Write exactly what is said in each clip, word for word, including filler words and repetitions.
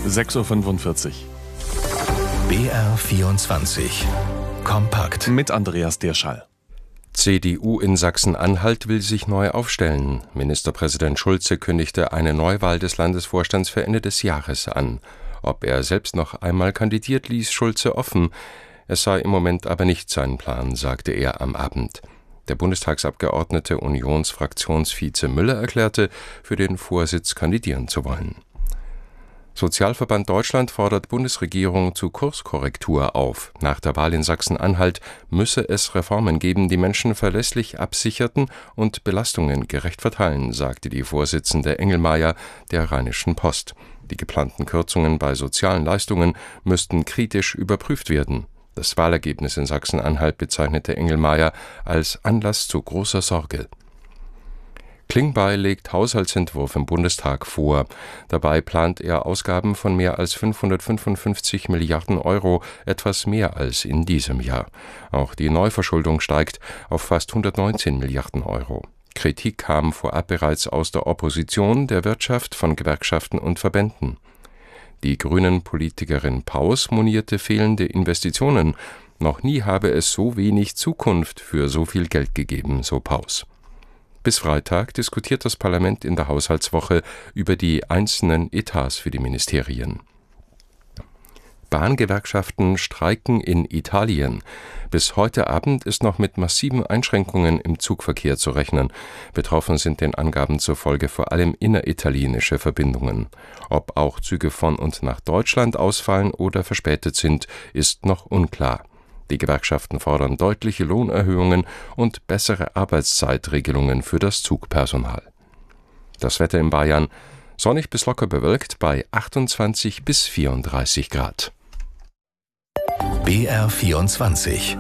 sechs Uhr fünfundvierzig. B R vierundzwanzig. Kompakt. Mit Andreas Dirschall. C D U in Sachsen-Anhalt will sich neu aufstellen. Ministerpräsident Schulze kündigte eine Neuwahl des Landesvorstands für Ende des Jahres an. Ob er selbst noch einmal kandidiert, ließ Schulze offen. Es sei im Moment aber nicht sein Plan, sagte er am Abend. Der Bundestagsabgeordnete Unionsfraktionsvize Müller erklärte, für den Vorsitz kandidieren zu wollen. Sozialverband Deutschland fordert Bundesregierung zu Kurskorrektur auf. Nach der Wahl in Sachsen-Anhalt müsse es Reformen geben, die Menschen verlässlich absicherten und Belastungen gerecht verteilen, sagte die Vorsitzende Engelmeier der Rheinischen Post. Die geplanten Kürzungen bei sozialen Leistungen müssten kritisch überprüft werden. Das Wahlergebnis in Sachsen-Anhalt bezeichnete Engelmeier als Anlass zu großer Sorge. Klingbeil legt Haushaltsentwurf im Bundestag vor. Dabei plant er Ausgaben von mehr als fünfhundertfünfundfünfzig Milliarden Euro, etwas mehr als in diesem Jahr. Auch die Neuverschuldung steigt auf fast hundertneunzehn Milliarden Euro. Kritik kam vorab bereits aus der Opposition, der Wirtschaft, von Gewerkschaften und Verbänden. Die Grünen-Politikerin Paus monierte fehlende Investitionen. Noch nie habe es so wenig Zukunft für so viel Geld gegeben, so Paus. Bis Freitag diskutiert das Parlament in der Haushaltswoche über die einzelnen Etats für die Ministerien. Bahngewerkschaften streiken in Italien. Bis heute Abend ist noch mit massiven Einschränkungen im Zugverkehr zu rechnen. Betroffen sind den Angaben zufolge vor allem inneritalienische Verbindungen. Ob auch Züge von und nach Deutschland ausfallen oder verspätet sind, ist noch unklar. Die Gewerkschaften fordern deutliche Lohnerhöhungen und bessere Arbeitszeitregelungen für das Zugpersonal. Das Wetter in Bayern: sonnig bis locker bewölkt bei achtundzwanzig bis vierunddreißig Grad. B R vierundzwanzig.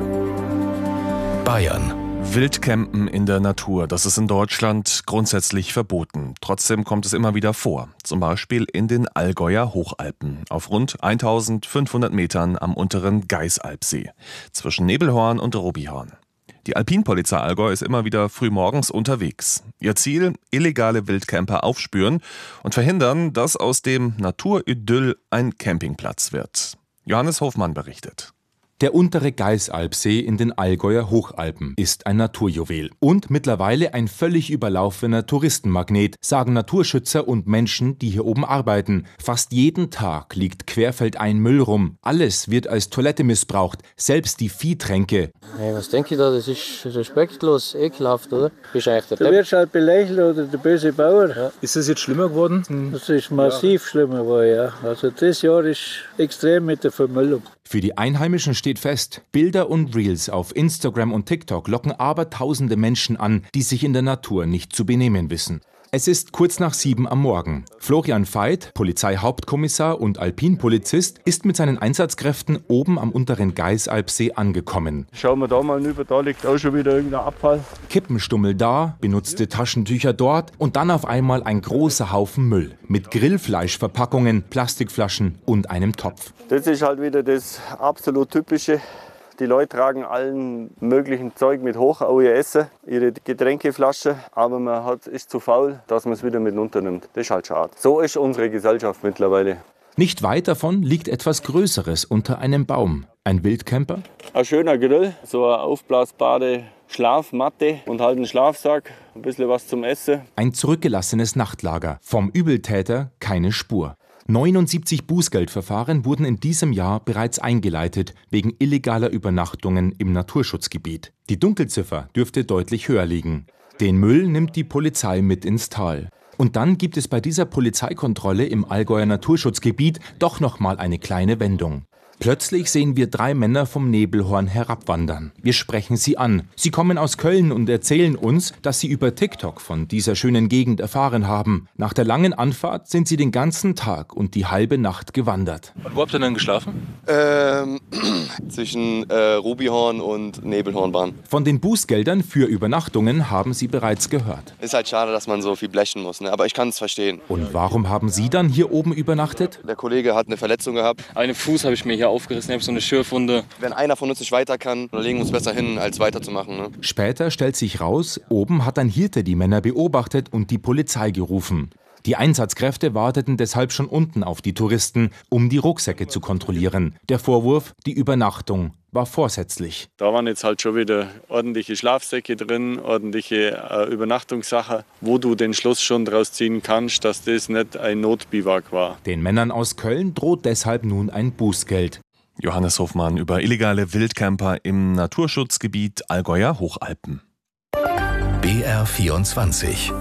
Bayern. Wildcampen in der Natur, das ist in Deutschland grundsätzlich verboten. Trotzdem kommt es immer wieder vor. Zum Beispiel in den Allgäuer Hochalpen, auf rund eintausendfünfhundert Metern am unteren Geisalpsee, zwischen Nebelhorn und Robihorn. Die Alpinpolizei Allgäu ist immer wieder frühmorgens unterwegs. Ihr Ziel: illegale Wildcamper aufspüren und verhindern, dass aus dem Naturidyll ein Campingplatz wird. Johannes Hofmann berichtet. Der untere Geisalpsee in den Allgäuer Hochalpen ist ein Naturjuwel und mittlerweile ein völlig überlaufener Touristenmagnet, sagen Naturschützer und Menschen, die hier oben arbeiten. Fast jeden Tag liegt querfeldein Müll rum. Alles wird als Toilette missbraucht, selbst die Viehtränke. Hey, was denke ich da? Das ist respektlos, ekelhaft, oder? Bist du eigentlich der Du wirst halt belächelt oder der böse Bauer. Ja. Ist das jetzt schlimmer geworden? Das ist massiv ja. schlimmer geworden, ja. Also das Jahr ist extrem mit der Vermüllung. Für die Einheimischen steht fest, Bilder und Reels auf Instagram und TikTok locken abertausende Menschen an, die sich in der Natur nicht zu benehmen wissen. Es ist kurz nach sieben am Morgen. Florian Veit, Polizeihauptkommissar und Alpinpolizist, ist mit seinen Einsatzkräften oben am unteren Geisalpsee angekommen. Schauen wir da mal rüber, da liegt auch schon wieder irgendein Abfall. Kippenstummel da, benutzte Taschentücher dort und dann auf einmal ein großer Haufen Müll mit Grillfleischverpackungen, Plastikflaschen und einem Topf. Das ist halt wieder das absolut Typische. Die Leute tragen allen möglichen Zeug mit hoch, auch ihr Essen, ihre Getränkeflasche, aber man hat, ist zu faul, dass man es wieder mit runternimmt. Das ist halt schade. So ist unsere Gesellschaft mittlerweile. Nicht weit davon liegt etwas Größeres unter einem Baum. Ein Wildcamper? Ein schöner Grill, so eine aufblasbare Schlafmatte und halt einen Schlafsack, ein bisschen was zum Essen. Ein zurückgelassenes Nachtlager. Vom Übeltäter keine Spur. neunundsiebzig Bußgeldverfahren wurden in diesem Jahr bereits eingeleitet, wegen illegaler Übernachtungen im Naturschutzgebiet. Die Dunkelziffer dürfte deutlich höher liegen. Den Müll nimmt die Polizei mit ins Tal. Und dann gibt es bei dieser Polizeikontrolle im Allgäuer Naturschutzgebiet doch noch mal eine kleine Wendung. Plötzlich sehen wir drei Männer vom Nebelhorn herabwandern. Wir sprechen sie an. Sie kommen aus Köln und erzählen uns, dass sie über TikTok von dieser schönen Gegend erfahren haben. Nach der langen Anfahrt sind sie den ganzen Tag und die halbe Nacht gewandert. Und wo habt ihr denn geschlafen? Ähm, zwischen äh, Robihorn und Nebelhornbahn. Von den Bußgeldern für Übernachtungen haben sie bereits gehört. Ist halt schade, dass man so viel blechen muss, ne? Aber ich kann es verstehen. Und warum haben Sie dann hier oben übernachtet? Der Kollege hat eine Verletzung gehabt. Einen Fuß habe ich mir hier aufgerissen, ich habe so eine Schürfwunde. Wenn einer von uns nicht weiter kann, dann legen wir uns besser hin, als weiterzumachen. Ne? Später stellt sich raus, oben hat ein Hirte die Männer beobachtet und die Polizei gerufen. Die Einsatzkräfte warteten deshalb schon unten auf die Touristen, um die Rucksäcke zu kontrollieren. Der Vorwurf, die Übernachtung war vorsätzlich. Da waren jetzt halt schon wieder ordentliche Schlafsäcke drin, ordentliche äh, Übernachtungssachen, wo du den Schluss schon draus ziehen kannst, dass das nicht ein Notbiwak war. Den Männern aus Köln droht deshalb nun ein Bußgeld. Johannes Hofmann über illegale Wildcamper im Naturschutzgebiet Allgäuer Hochalpen. B R vierundzwanzig.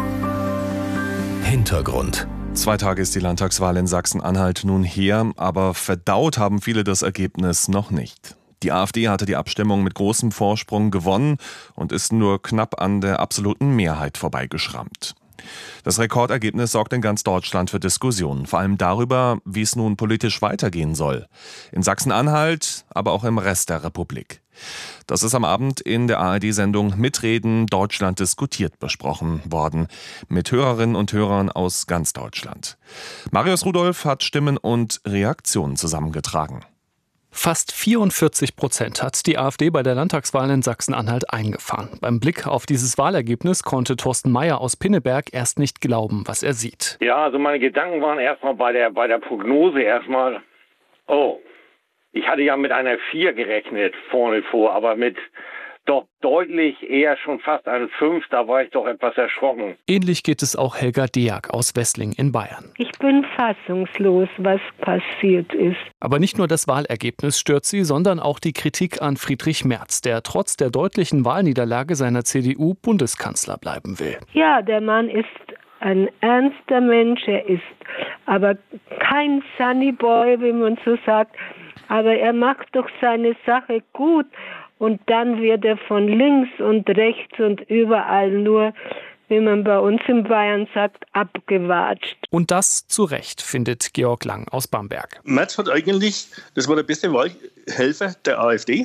Hintergrund. Zwei Tage ist die Landtagswahl in Sachsen-Anhalt nun her, aber verdaut haben viele das Ergebnis noch nicht. Die AfD hatte die Abstimmung mit großem Vorsprung gewonnen und ist nur knapp an der absoluten Mehrheit vorbeigeschrammt. Das Rekordergebnis sorgt in ganz Deutschland für Diskussionen, vor allem darüber, wie es nun politisch weitergehen soll. In Sachsen-Anhalt, aber auch im Rest der Republik. Das ist am Abend in der A R D-Sendung Mitreden Deutschland diskutiert besprochen worden. Mit Hörerinnen und Hörern aus ganz Deutschland. Marius Rudolph hat Stimmen und Reaktionen zusammengetragen. Fast vierundvierzig Prozent hat die AfD bei der Landtagswahl in Sachsen-Anhalt eingefahren. Beim Blick auf dieses Wahlergebnis konnte Thorsten Mayer aus Pinneberg erst nicht glauben, was er sieht. Ja, also meine Gedanken waren erstmal bei der, bei der Prognose erstmal, oh, ich hatte ja mit einer vier gerechnet vorne vor, aber mit doch deutlich eher schon fast eine fünf, da war ich doch etwas erschrocken. Ähnlich geht es auch Helga Deak aus Wessling in Bayern. Ich bin fassungslos, was passiert ist. Aber nicht nur das Wahlergebnis stört sie, sondern auch die Kritik an Friedrich Merz, der trotz der deutlichen Wahlniederlage seiner C D U Bundeskanzler bleiben will. Ja, der Mann ist ein ernster Mensch, er ist aber kein Sunnyboy, wie man so sagt, aber er macht doch seine Sache gut. Und dann wird er von links und rechts und überall nur, wie man bei uns in Bayern sagt, abgewatscht. Und das zu Recht, findet Georg Lang aus Bamberg. Merz hat eigentlich, das war der beste Wahlhelfer der AfD.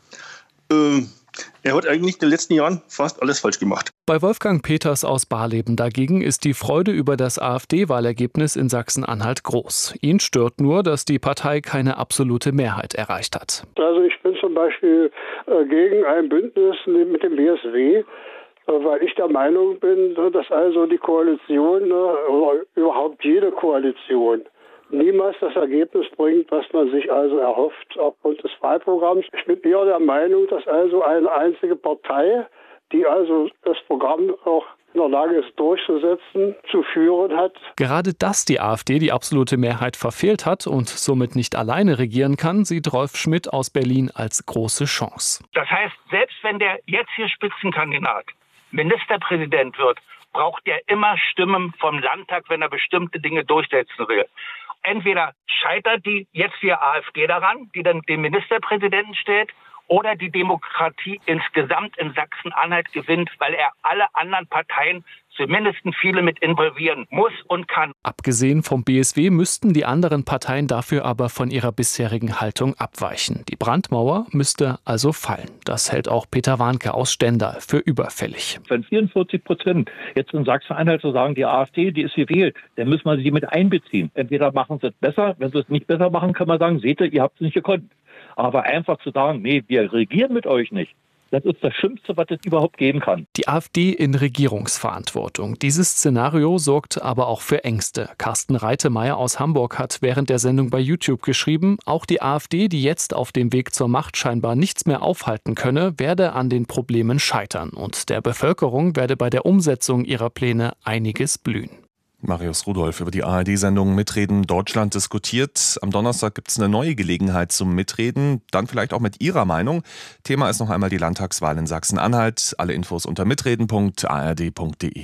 Ähm, er hat eigentlich in den letzten Jahren fast alles falsch gemacht. Bei Wolfgang Peters aus Barleben dagegen ist die Freude über das AfD-Wahlergebnis in Sachsen-Anhalt groß. Ihn stört nur, dass die Partei keine absolute Mehrheit erreicht hat. Also ich bin zum Beispiel äh, gegen ein Bündnis mit dem B S W, äh, weil ich der Meinung bin, dass also die Koalition äh, oder überhaupt jede Koalition niemals das Ergebnis bringt, was man sich also erhofft aufgrund des Wahlprogramms. Ich bin eher der Meinung, dass also eine einzige Partei, die also das Programm auch in der Lage ist durchzusetzen, zu führen hat. Gerade dass die AfD die absolute Mehrheit verfehlt hat und somit nicht alleine regieren kann, sieht Rolf Schmidt aus Berlin als große Chance. Das heißt, selbst wenn der jetzt hier Spitzenkandidat Ministerpräsident wird, braucht er immer Stimmen vom Landtag, wenn er bestimmte Dinge durchsetzen will. Entweder scheitert die jetzt hier AfD daran, die dann den Ministerpräsidenten stellt, oder die Demokratie insgesamt in Sachsen-Anhalt gewinnt, weil er alle anderen Parteien, zumindest viele, mit involvieren muss und kann. Abgesehen vom B S W müssten die anderen Parteien dafür aber von ihrer bisherigen Haltung abweichen. Die Brandmauer müsste also fallen. Das hält auch Peter Warnke aus Stendal für überfällig. Wenn vierundvierzig Prozent jetzt in Sachsen-Anhalt so sagen, die AfD, die ist gewählt, dann müssen wir sie mit einbeziehen. Entweder machen sie es besser, wenn sie es nicht besser machen, kann man sagen, seht ihr, ihr habt es nicht gekonnt. Aber einfach zu sagen, nee, wir regieren mit euch nicht, das ist das Schlimmste, was es überhaupt geben kann. Die AfD in Regierungsverantwortung. Dieses Szenario sorgt aber auch für Ängste. Carsten Reitemeyer aus Hamburg hat während der Sendung bei YouTube geschrieben, auch die AfD, die jetzt auf dem Weg zur Macht scheinbar nichts mehr aufhalten könne, werde an den Problemen scheitern. Und der Bevölkerung werde bei der Umsetzung ihrer Pläne einiges blühen. Marius Rudolph über die A R D-Sendung Mitreden Deutschland diskutiert. Am Donnerstag gibt es eine neue Gelegenheit zum Mitreden, dann vielleicht auch mit Ihrer Meinung. Thema ist noch einmal die Landtagswahl in Sachsen-Anhalt. Alle Infos unter mitreden punkt a r d punkt d e.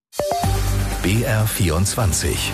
B R vierundzwanzig.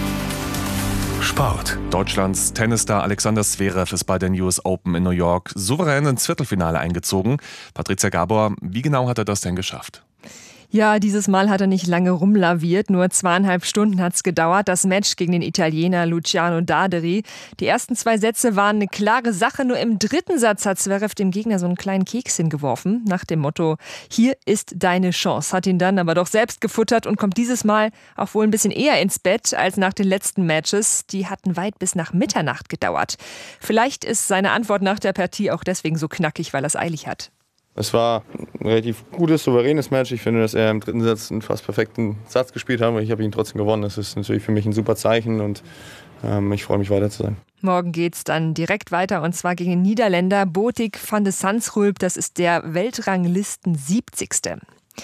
Sport. Deutschlands Tennisstar Alexander Zverev ist bei den U S Open in New York souverän ins Viertelfinale eingezogen. Patricia Gabor, wie genau hat er das denn geschafft? Ja, dieses Mal hat er nicht lange rumlaviert, nur zweieinhalb Stunden hat's gedauert. Das Match gegen den Italiener Luciano Darderi. Die ersten zwei Sätze waren eine klare Sache, nur im dritten Satz hat Zverev dem Gegner so einen kleinen Keks hingeworfen, nach dem Motto, hier ist deine Chance. Hat ihn dann aber doch selbst gefuttert und kommt dieses Mal auch wohl ein bisschen eher ins Bett als nach den letzten Matches. Die hatten weit bis nach Mitternacht gedauert. Vielleicht ist seine Antwort nach der Partie auch deswegen so knackig, weil er es eilig hat. Es war ein relativ gutes, souveränes Match. Ich finde, dass er im dritten Satz einen fast perfekten Satz gespielt hat, aber ich habe ihn trotzdem gewonnen. Das ist natürlich für mich ein super Zeichen und ähm, ich freue mich, weiter zu sein. Morgen geht's dann direkt weiter und zwar gegen den Niederländer Botik van de Zandschulp. Das ist der Weltranglisten siebzigste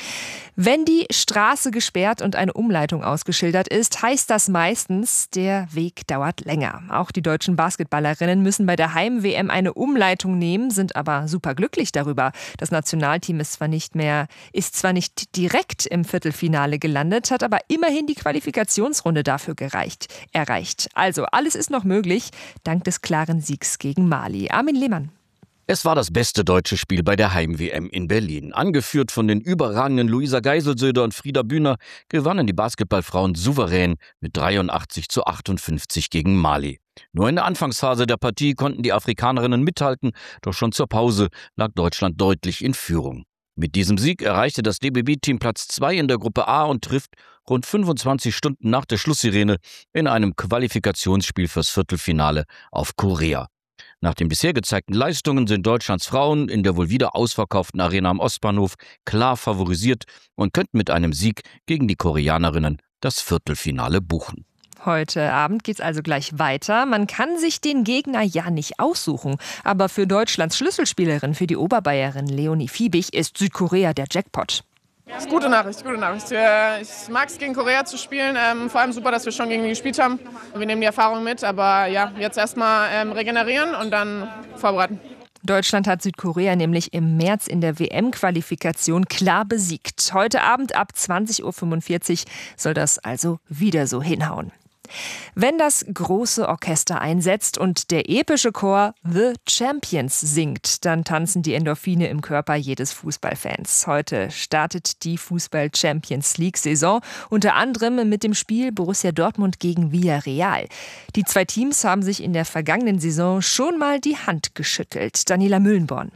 Wenn die Straße gesperrt und eine Umleitung ausgeschildert ist, heißt das meistens, der Weg dauert länger. Auch die deutschen Basketballerinnen müssen bei der Heim-W M eine Umleitung nehmen, sind aber superglücklich darüber. Das Nationalteam ist zwar nicht mehr, ist zwar nicht direkt im Viertelfinale gelandet, hat aber immerhin die Qualifikationsrunde dafür gereicht, erreicht. Also alles ist noch möglich, dank des klaren Siegs gegen Mali. Armin Lehmann. Es war das beste deutsche Spiel bei der Heim-W M in Berlin. Angeführt von den überragenden Luisa Geiselsöder und Frieda Bühner gewannen die Basketballfrauen souverän mit dreiundachtzig zu achtundfünfzig gegen Mali. Nur in der Anfangsphase der Partie konnten die Afrikanerinnen mithalten, doch schon zur Pause lag Deutschland deutlich in Führung. Mit diesem Sieg erreichte das D B B-Team Platz zwei in der Gruppe A und trifft rund fünfundzwanzig Stunden nach der Schlusssirene in einem Qualifikationsspiel fürs Viertelfinale auf Korea. Nach den bisher gezeigten Leistungen sind Deutschlands Frauen in der wohl wieder ausverkauften Arena am Ostbahnhof klar favorisiert und könnten mit einem Sieg gegen die Koreanerinnen das Viertelfinale buchen. Heute Abend geht's also gleich weiter. Man kann sich den Gegner ja nicht aussuchen. Aber für Deutschlands Schlüsselspielerin, für die Oberbayerin Leonie Fiebig, ist Südkorea der Jackpot. Das ist gute Nachricht, gute Nachricht. Ich mag es, gegen Korea zu spielen. Ähm, vor allem super, dass wir schon gegen die gespielt haben. Wir nehmen die Erfahrung mit, aber ja, jetzt erstmal ähm, regenerieren und dann vorbereiten. Deutschland hat Südkorea nämlich im März in der W M-Qualifikation klar besiegt. Heute Abend ab zwanzig Uhr fünfundvierzig soll das also wieder so hinhauen. Wenn das große Orchester einsetzt und der epische Chor The Champions singt, dann tanzen die Endorphine im Körper jedes Fußballfans. Heute startet die Fußball-Champions-League-Saison, unter anderem mit dem Spiel Borussia Dortmund gegen Villarreal. Die zwei Teams haben sich in der vergangenen Saison schon mal die Hand geschüttelt. Daniela Müllenborn.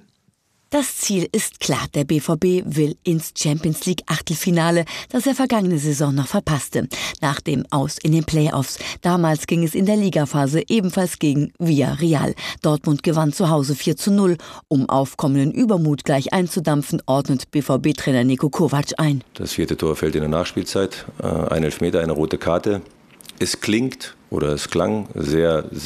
Das Ziel ist klar, der B V B will ins Champions-League-Achtelfinale, das er vergangene Saison noch verpasste, nach dem Aus in den Playoffs. Damals ging es in der Ligaphase ebenfalls gegen Villarreal. Dortmund gewann zu Hause vier zu null. Um aufkommenden Übermut gleich einzudampfen, ordnet B V B-Trainer Niko Kovac ein. Das vierte Tor fällt in der Nachspielzeit, ein Elfmeter, eine rote Karte. Es klingt oder es klang sehr